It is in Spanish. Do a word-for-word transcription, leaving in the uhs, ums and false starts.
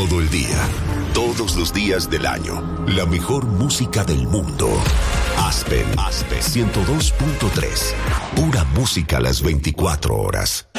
Todo el día, todos los días del año, la mejor música del mundo. Aspen, Aspen ciento dos punto tres. Pura música a las veinticuatro horas.